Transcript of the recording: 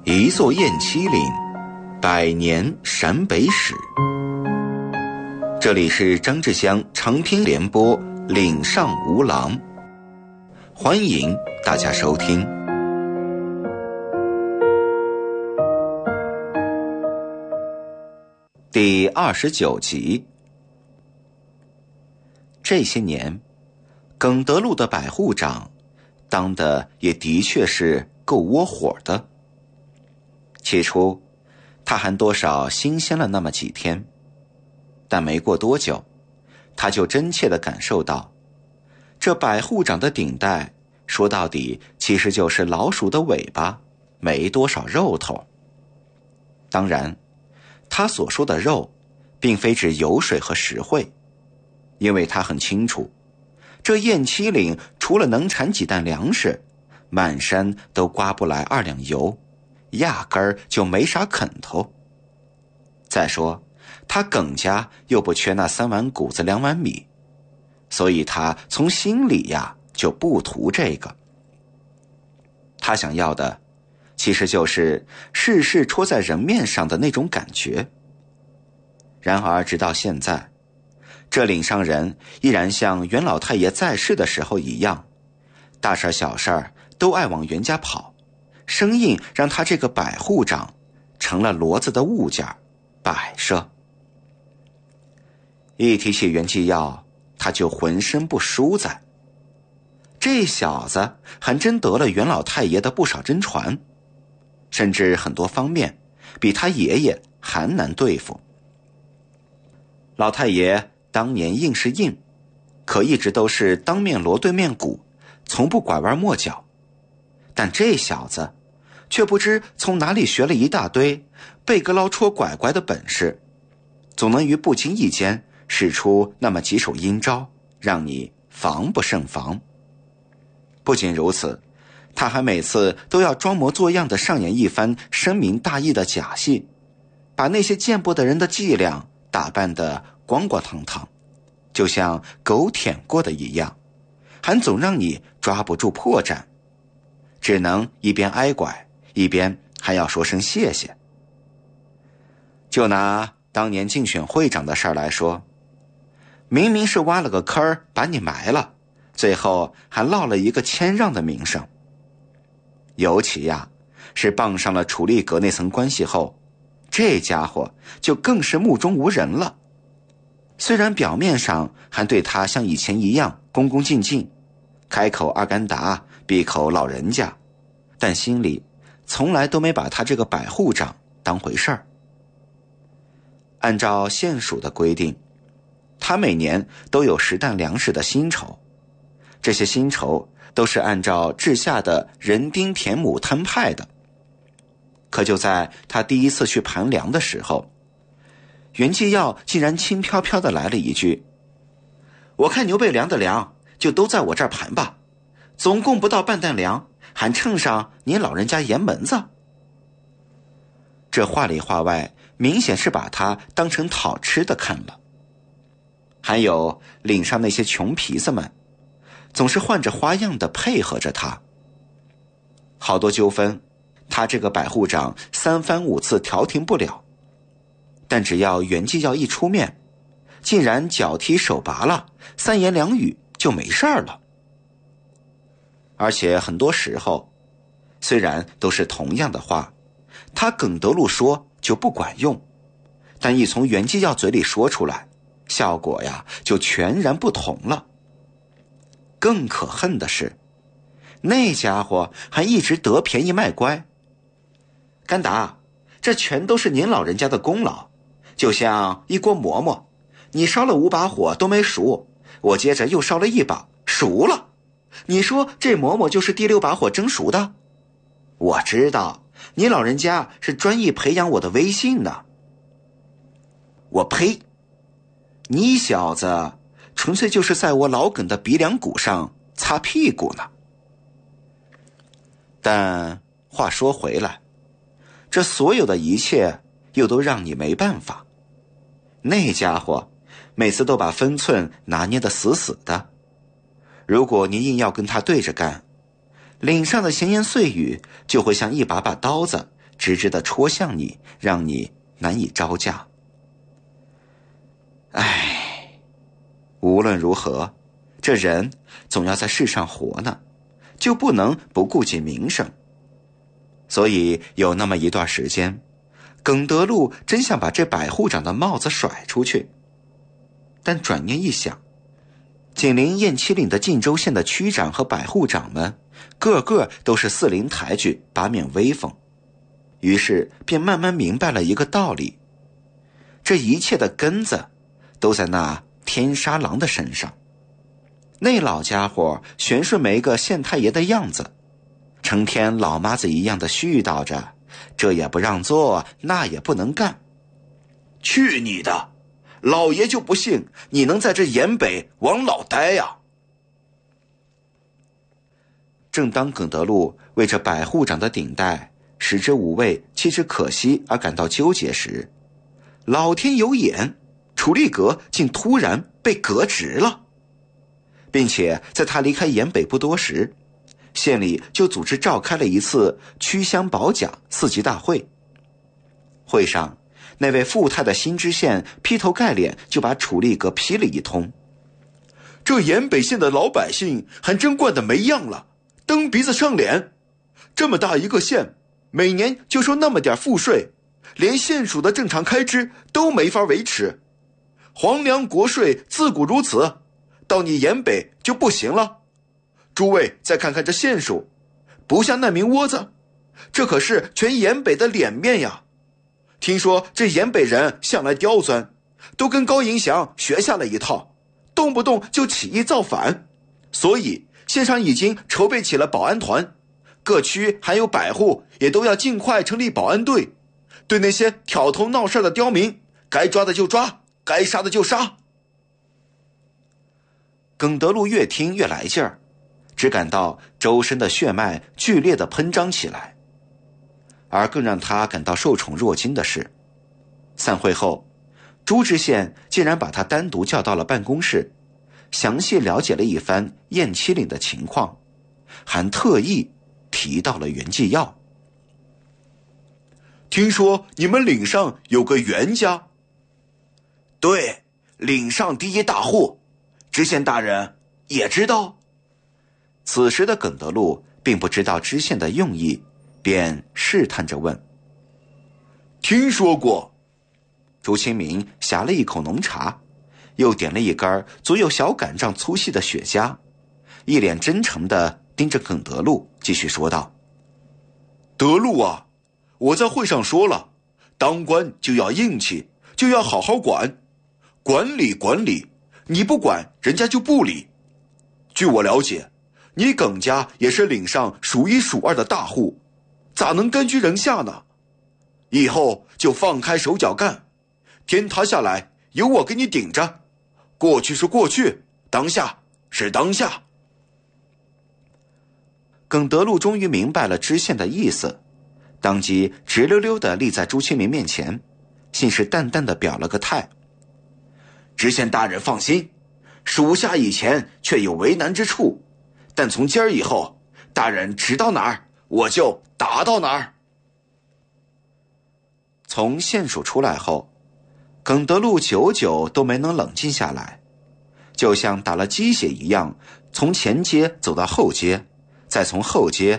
一座雁栖岭，百年陕北史。这里是张志香长篇联播《岭上无郎》，欢迎大家收听。第29集。这些年，耿德路的百户长当的也的确是够窝火的。起初他还多少新鲜了那么几天，但没过多久，他就真切地感受到，这百户长的顶戴说到底其实就是老鼠的尾巴，没多少肉头。当然他所说的肉并非指油水和实惠，因为他很清楚，这雁栖岭除了能产几担粮食，满山都刮不来2两油，压根儿就没啥啃头。再说他耿家又不缺那3碗谷子2碗米，所以他从心里呀就不图这个。他想要的其实就是事事戳在人面上的那种感觉。然而直到现在，这岭上人依然像袁老太爷在世的时候一样，大事小事都爱往袁家跑，生硬让他这个百户长成了骡子的物件摆设。一提起袁继耀，他就浑身不舒在。这小子还真得了袁老太爷的不少真传，甚至很多方面比他爷爷还难对付。老太爷当年硬是硬，可一直都是当面锣对面鼓，从不拐弯抹角。但这小子却不知从哪里学了一大堆背个捞戳拐拐的本事，总能于不经意间使出那么几手阴招，让你防不胜防。不仅如此，他还每次都要装模作样的上演一番深明大义的假戏，把那些见不得人的伎俩打扮得光光堂堂，就像狗舔过的一样，还总让你抓不住破绽，只能一边挨拐，一边还要说声谢谢。就拿当年竞选会长的事儿来说，明明是挖了个坑把你埋了，最后还落了一个谦让的名声。尤其呀，是傍上了楚立阁那层关系后，这家伙就更是目中无人了。虽然表面上还对他像以前一样恭恭敬敬，开口二干达，闭口老人家，但心里从来都没把他这个百户长当回事儿。按照县属的规定，他每年都有10担粮食的薪酬，这些薪酬都是按照治下的人丁田亩摊派的。可就在他第一次去盘粮的时候，袁继耀竟然轻飘飘地来了一句：“我看牛背粮的粮就都在我这儿盘吧，总共不到半担粮，还称上您老人家盐门子。”这话里话外明显是把他当成讨吃的看了。还有岭上那些穷皮子们，总是换着花样的配合着他。好多纠纷他这个百户长3番5次调停不了，但只要袁继耀一出面，竟然脚踢手拔了，3言2语就没事儿了。而且很多时候，虽然都是同样的话，他耿德路说就不管用，但一从袁继耀嘴里说出来，效果呀就全然不同了。更可恨的是，那家伙还一直得便宜卖乖。干达，这全都是您老人家的功劳，就像一锅馍馍，你烧了5把火都没熟，我接着又烧了1把，熟了。你说这馍馍就是第6把火蒸熟的？我知道，你老人家是专意培养我的威信呢。我呸！你小子纯粹就是在我老耿的鼻梁骨上擦屁股呢。但话说回来，这所有的一切又都让你没办法。那家伙每次都把分寸拿捏得死死的，如果你硬要跟他对着干，岭上的闲言碎语就会像一把把刀子直直地戳向你，让你难以招架。唉，无论如何，这人总要在世上活呢，就不能不顾及名声。所以有那么一段时间，耿德禄真想把这百户长的帽子甩出去，但转念一想，紧邻雁栖岭的晋州县的区长和百户长们，个个都是四邻抬举，拔免威风，于是便慢慢明白了一个道理：这一切的根子都在那天杀郎的身上。那老家伙旋顺没个县太爷的样子，成天老妈子一样的絮叨着，这也不让做，那也不能干。去你的，老爷就不信你能在这盐北往老待呀！正当耿德禄为这百户长的顶戴食之无味弃之可惜而感到纠结时，老天有眼，楚立革竟突然被革职了，并且在他离开盐北不多时，县里就组织召开了一次区乡保甲4级大会。会上，那位富态的新知县劈头盖脸就把楚立革批了一通。这盐北县的老百姓还真惯得没样了，蹬鼻子上脸。这么大一个县，每年就收那么点赋税，连县属的正常开支都没法维持。皇粮国税自古如此，到你盐北就不行了。诸位再看看这县属，不像那名窝子，这可是全盐北的脸面呀。听说这盐北人向来刁钻，都跟高迎祥学下了一套，动不动就起义造反，所以县上已经筹备起了保安团，各区还有百户也都要尽快成立保安队，对那些挑头闹事的刁民，该抓的就抓，该杀的就杀。耿德禄越听越来劲儿，只感到周身的血脉剧烈地喷张起来。而更让他感到受宠若惊的是，散会后，朱知县竟然把他单独叫到了办公室，详细了解了一番雁栖岭的情况，还特意提到了袁继耀。听说你们岭上有个袁家？对，岭上第一大户，知县大人也知道。此时的耿德禄并不知道知县的用意，便试探着问。听说过。朱清明呷了一口浓茶，又点了一根足有小杆杖粗细的雪茄，一脸真诚地盯着耿德禄，继续说道：德禄啊，我在会上说了，当官就要硬气，就要好好管，管理管理，你不管人家就不理。据我了解，你耿家也是岭上数一数二的大户，咋能甘居人下呢？以后就放开手脚干，天塌下来有我给你顶着，过去是过去，当下是当下。耿德禄终于明白了知县的意思，当即直溜溜地立在朱清明面前，信誓旦旦地表了个态。知县大人放心，属下以前却有为难之处，但从今儿以后，大人指到哪儿，我就打到哪儿。从县署出来后，耿德禄久久都没能冷静下来，就像打了鸡血一样，从前街走到后街，再从后街